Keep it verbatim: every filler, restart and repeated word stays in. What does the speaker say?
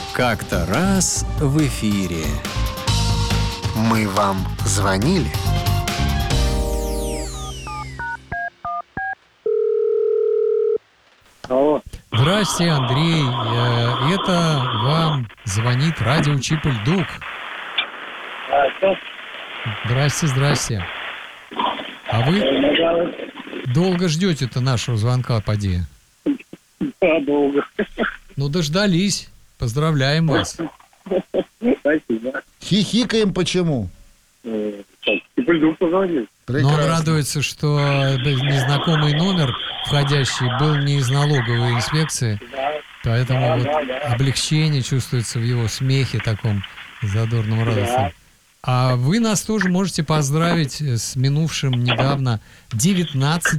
Как-то раз в эфире. Мы вам звонили? Алло. Здрасте, Андрей. Э, Это вам звонит радио Чип и Дук. А, что? Здрасте, здрасте. А вы долго ждете-то нашего звонка, поди? Да, долго. Ну, дождались. Поздравляем вас. Спасибо. Хихикаем почему? Э, так, Типульдук позвонил. Но он радуется, что незнакомый номер входящий был не из налоговой инспекции, Да. поэтому Да, вот да, да. облегчение чувствуется в его смехе таком задорном, радостном. Да. А вы нас тоже можете поздравить с минувшим недавно